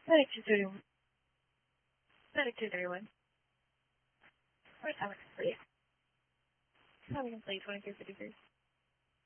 Medic 231. Medic 231. Where's Alex? For you. Having him play 2353.